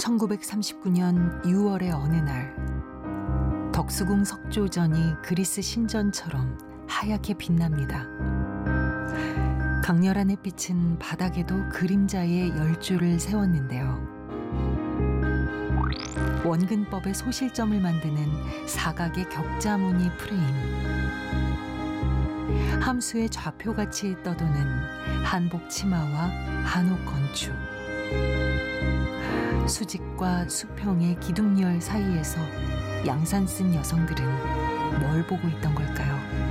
1939년 6월의 어느 날, 덕수궁 석조전이 그리스 신전처럼 하얗게 빛납니다. 강렬한 햇빛은 바닥에도 그림자의 열줄을 세웠는데요. 원근법의 소실점을 만드는 사각의 격자무늬 프레임, 함수의 좌표같이 떠도는 한복 치마와 한옥 건축, 수직과 수평의 기둥열 사이에서 양산 쓴 여성들은 뭘 보고 있던 걸까요?